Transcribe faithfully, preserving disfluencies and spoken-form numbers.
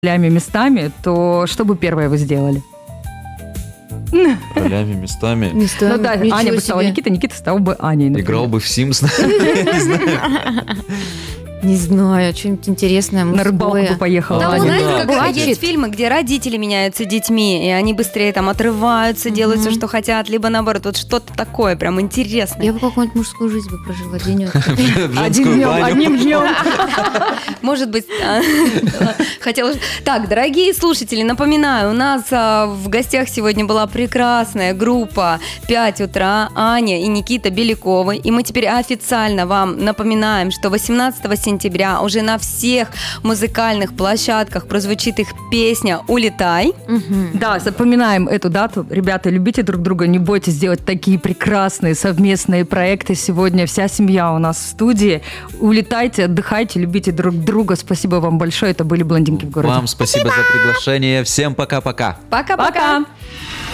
ролями местами, то что бы первое вы сделали? Ролями, местами. Местами. Ну да, Ничего Аня бы стала себе. Никитой, Никита стал бы Аней, например. Играл бы в Sims. Не знаю. Не знаю, что-нибудь интересное, На рыбалку бы мужское. поехала. Да, Аня, вы знаете, да. как Бывает. есть фильмы, где родители меняются детьми, и они быстрее там отрываются, делают все, что хотят, либо наоборот, вот что-то такое прям интересное. Я бы какую-нибудь мужскую жизнь бы прожила денек. В Один женскую днем, баню. одним днем. Может быть, а, хотела... Так, дорогие слушатели, напоминаю, у нас а, в гостях сегодня была прекрасная группа «пять утра», Аня и Никита Беляковы. И мы теперь официально вам напоминаем, что восемнадцатого сентября уже на всех музыкальных площадках прозвучит их песня «Улетай». Да, запоминаем эту дату. Ребята, любите друг друга, не бойтесь делать такие прекрасные совместные проекты. Сегодня вся семья у нас в студии. Улетайте, отдыхайте, любите друг друга. Спасибо вам большое. Это были «Блондинки в городе». Вам спасибо за приглашение. Всем пока-пока. Пока-пока! Пока!